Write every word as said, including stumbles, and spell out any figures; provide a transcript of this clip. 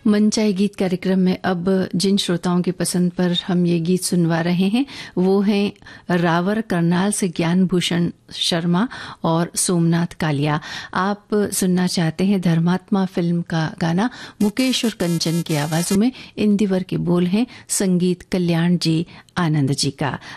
मनचाहे गीत कार्यक्रम में अब जिन श्रोताओं की पसंद पर हम ये गीत सुनवा रहे हैं वो हैं रावर करनाल से ज्ञान भूषण शर्मा और सोमनाथ कालिया। आप सुनना चाहते हैं धर्मात्मा फिल्म का गाना मुकेश और कंचन की आवाजों में। इंदिवर के बोल हैं संगीत कल्याण जी आनंद जी का।